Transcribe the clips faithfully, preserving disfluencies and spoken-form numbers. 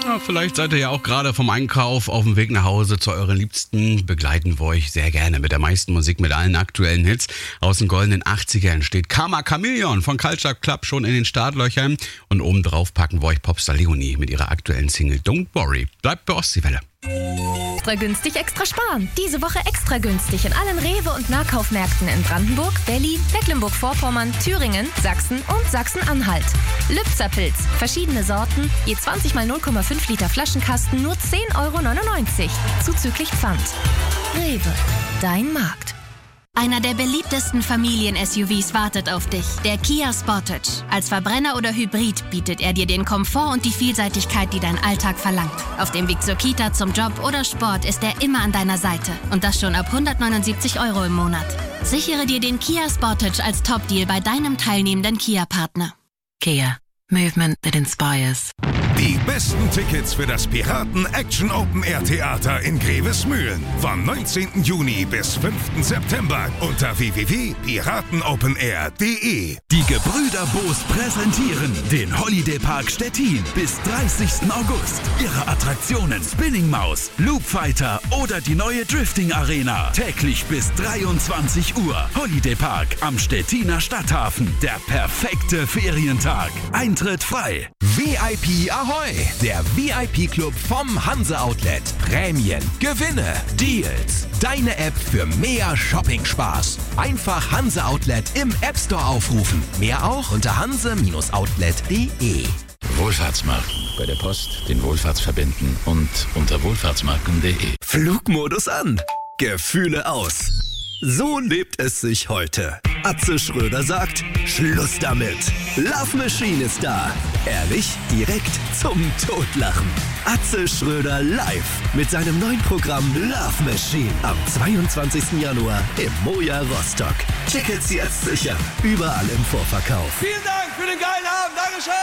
Ja, vielleicht seid ihr ja auch gerade vom Einkauf auf dem Weg nach Hause zu euren Liebsten. Begleiten wir euch sehr gerne mit der meisten Musik, mit allen aktuellen Hits. Aus den goldenen achtzigern steht Karma Chameleon von Culture Club schon in den Startlöchern. Und obendrauf packen wir euch Popstar Leonie mit ihrer aktuellen Single Don't Worry. Bleibt bei Ostseewelle. Extra günstig, extra sparen. Diese Woche extra günstig in allen Rewe- und Nahkaufmärkten in Brandenburg, Berlin, Mecklenburg-Vorpommern, Thüringen, Sachsen und Sachsen-Anhalt. Lübzer Pilz, verschiedene Sorten, je zwanzig mal null Komma fünf Liter Flaschenkasten, nur zehn Euro neunundneunzig, zuzüglich Pfand. Rewe, dein Markt. Einer der beliebtesten Familien-S U Vs wartet auf dich, der Kia Sportage. Als Verbrenner oder Hybrid bietet er dir den Komfort und die Vielseitigkeit, die dein Alltag verlangt. Auf dem Weg zur Kita, zum Job oder Sport ist er immer an deiner Seite. Und das schon ab hundertneunundsiebzig Euro im Monat. Sichere dir den Kia Sportage als Top-Deal bei deinem teilnehmenden Kia-Partner. Kia. Movement that inspires. Die besten Tickets für das Piraten Action Open Air Theater in Grevesmühlen vom neunzehnten Juni bis fünften September unter w w w punkt piratenopenair punkt de. Die Gebrüder Boos präsentieren den Holiday Park Stettin bis dreißigsten August. Ihre Attraktionen Spinning Maus, Loop Fighter oder die neue Drifting Arena. Täglich bis dreiundzwanzig Uhr. Holiday Park am Stettiner Stadthafen. Der perfekte Ferientag. Eintritt frei. V I P Ahoi! Der V I P-Club vom Hanse Outlet. Prämien, Gewinne, Deals. Deine App für mehr Shopping-Spaß. Einfach Hanse Outlet im App Store aufrufen. Mehr auch unter hanse Outlet punkt de. Wohlfahrtsmarken. Bei der Post den Wohlfahrtsverbänden und unter wohlfahrtsmarken punkt de. Flugmodus an. Gefühle aus. So lebt es sich heute. Atze Schröder sagt, Schluss damit. Love Machine ist da. Ehrlich, direkt zum Totlachen. Atze Schröder live mit seinem neuen Programm Love Machine am zweiundzwanzigsten Januar im Moja Rostock. Tickets jetzt sichern. Überall im Vorverkauf. Vielen Dank für den geilen Abend.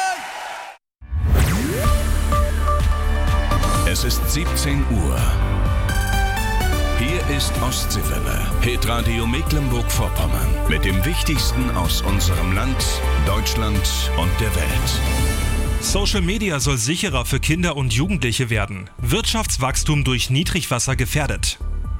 Dankeschön. Es ist siebzehn Uhr. Hier ist Ostseewelle, Hitradio Mecklenburg-Vorpommern mit dem Wichtigsten aus unserem Land, Deutschland und der Welt. Social Media soll sicherer für Kinder und Jugendliche werden. Wirtschaftswachstum durch Niedrigwasser gefährdet.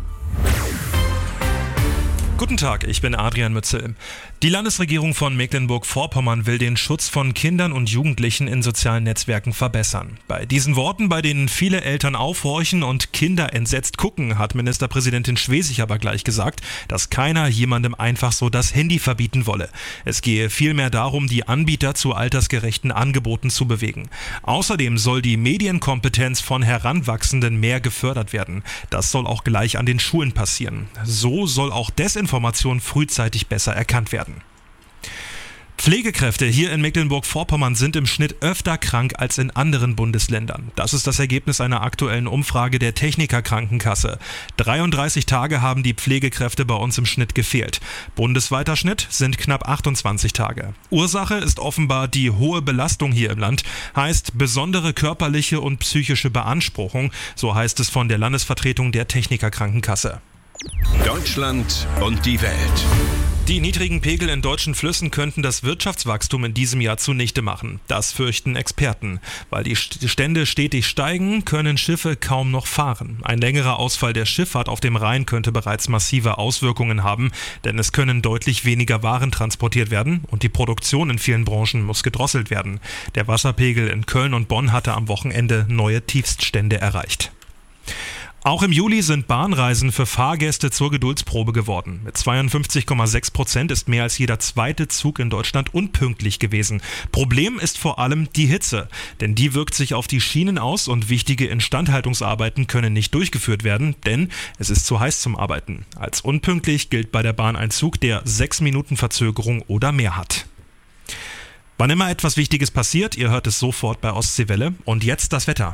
Guten Tag, ich bin Adrian Mützel. Die Landesregierung von Mecklenburg-Vorpommern will den Schutz von Kindern und Jugendlichen in sozialen Netzwerken verbessern. Bei diesen Worten, bei denen viele Eltern aufhorchen und Kinder entsetzt gucken, hat Ministerpräsidentin Schwesig aber gleich gesagt, dass keiner jemandem einfach so das Handy verbieten wolle. Es gehe vielmehr darum, die Anbieter zu altersgerechten Angeboten zu bewegen. Außerdem soll die Medienkompetenz von Heranwachsenden mehr gefördert werden. Das soll auch gleich an den Schulen passieren. So soll auch Desinformation frühzeitig besser erkannt werden. Pflegekräfte hier in Mecklenburg-Vorpommern sind im Schnitt öfter krank als in anderen Bundesländern. Das ist das Ergebnis einer aktuellen Umfrage der Techniker Krankenkasse. dreiunddreißig Tage haben die Pflegekräfte bei uns im Schnitt gefehlt. Bundesweiter Schnitt sind knapp achtundzwanzig Tage. Ursache ist offenbar die hohe Belastung hier im Land, heißt besondere körperliche und psychische Beanspruchung, so heißt es von der Landesvertretung der Techniker Krankenkasse. Deutschland und die Welt. Die niedrigen Pegel in deutschen Flüssen könnten das Wirtschaftswachstum in diesem Jahr zunichte machen. Das fürchten Experten. Weil die Stände stetig steigen, können Schiffe kaum noch fahren. Ein längerer Ausfall der Schifffahrt auf dem Rhein könnte bereits massive Auswirkungen haben, denn es können deutlich weniger Waren transportiert werden und die Produktion in vielen Branchen muss gedrosselt werden. Der Wasserpegel in Köln und Bonn hatte am Wochenende neue Tiefststände erreicht. Auch im Juli sind Bahnreisen für Fahrgäste zur Geduldsprobe geworden. Mit zweiundfünfzig Komma sechs Prozent ist mehr als jeder zweite Zug in Deutschland unpünktlich gewesen. Problem ist vor allem die Hitze, denn die wirkt sich auf die Schienen aus und wichtige Instandhaltungsarbeiten können nicht durchgeführt werden, denn es ist zu heiß zum Arbeiten. Als unpünktlich gilt bei der Bahn ein Zug, der sechs Minuten Verzögerung oder mehr hat. Wann immer etwas Wichtiges passiert, ihr hört es sofort bei Ostseewelle. Und jetzt das Wetter.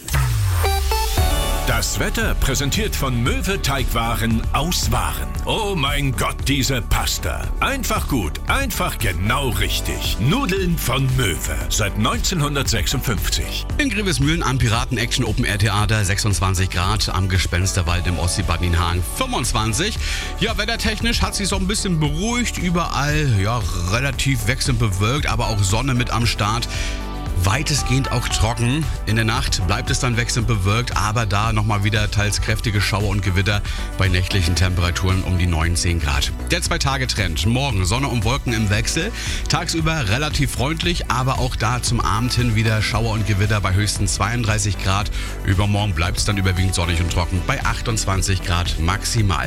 Das Wetter präsentiert von Möwe Teigwaren aus Waren. Oh mein Gott, diese Pasta. Einfach gut, einfach genau richtig. Nudeln von Möwe. Seit neunzehnhundertsechsundfünfzig. In Grevesmühlen am Piraten Action Open Air Theater sechsundzwanzig Grad, am Gespensterwald im Ostseebad Nienhagen fünfundzwanzig. Ja, wettertechnisch hat sich so ein bisschen beruhigt. Überall, ja, relativ wechselnd bewölkt, aber auch Sonne mit am Start. weitestgehend auch trocken. In der Nacht bleibt es dann wechselnd bewölkt, aber da nochmal wieder teils kräftige Schauer und Gewitter bei nächtlichen Temperaturen um die neunzehn Grad. Der Zwei-Tage-Trend. Morgen Sonne und Wolken im Wechsel. Tagsüber relativ freundlich, aber auch da zum Abend hin wieder Schauer und Gewitter bei höchstens zweiunddreißig Grad. Übermorgen bleibt es dann überwiegend sonnig und trocken bei achtundzwanzig Grad maximal.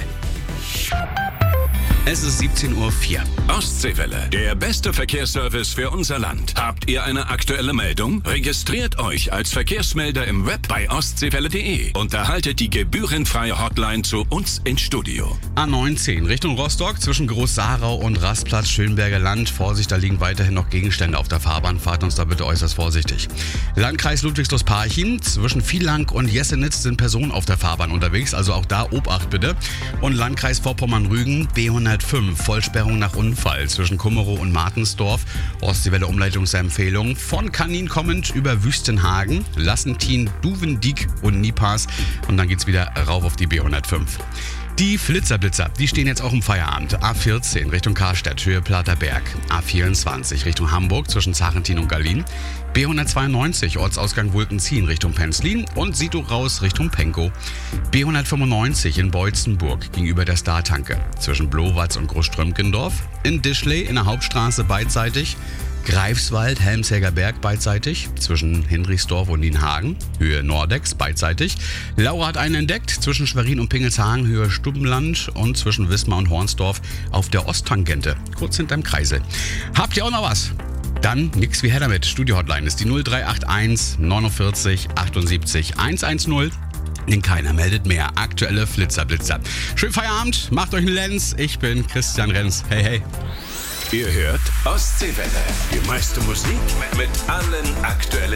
Es ist siebzehn Uhr vier. Ostseewelle, der beste Verkehrsservice für unser Land. Habt ihr eine aktuelle Meldung? Registriert euch als Verkehrsmelder im Web bei ostseewelle punkt de und erhaltet die gebührenfreie Hotline zu uns ins Studio. A neunzehn Richtung Rostock zwischen Groß-Sarau und Rastplatz Schönberger Land. Vorsicht, da liegen weiterhin noch Gegenstände auf der Fahrbahn. Fahrt uns da bitte äußerst vorsichtig. Landkreis Ludwigslust-Parchim zwischen Vielank und Jessenitz sind Personen auf der Fahrbahn unterwegs. Also auch da Obacht bitte. Und Landkreis Vorpommern-Rügen B hundertfünf Vollsperrung nach Unfall zwischen Kummerow und Martensdorf. Ostseewelle Umleitungsempfehlung von Kanin kommend über Wüstenhagen, Lassentin, Duvendiek und Nipas. Und dann geht's wieder rauf auf die B hundertfünf. Die Flitzerblitzer, die stehen jetzt auch im Feierabend. A vierzehn Richtung Karstadt, Höhe Platerberg. A vierundzwanzig Richtung Hamburg zwischen Zachentin und Gallin. B hundertzweiundneunzig Ortsausgang Wulkenzien Richtung Penzlin und Sito raus Richtung Penkow. B hundertfünfundneunzig in Beutzenburg gegenüber der Star-Tanke zwischen Blowatz und Großströmkendorf. In Dischley in der Hauptstraße beidseitig. Greifswald, Helmshäger Berg beidseitig, zwischen Hinrichsdorf und Nienhagen, Höhe Nordex beidseitig. Laura hat einen entdeckt, zwischen Schwerin und Pingelshagen, Höhe Stubbenland und zwischen Wismar und Hornsdorf auf der Osttangente, kurz hinterm Kreisel. Habt ihr auch noch was? Dann nix wie her damit. Studio-Hotline ist die null drei acht eins neunundvierzig achtundsiebzig hundertzehn. Denn keiner meldet mehr. Aktuelle Flitzerblitzer. Schönen Feierabend, macht euch einen Lenz. Ich bin Christian Renz. Hey, hey. Ihr hört Ostseewelle. Die meiste Musik mit allen aktuellen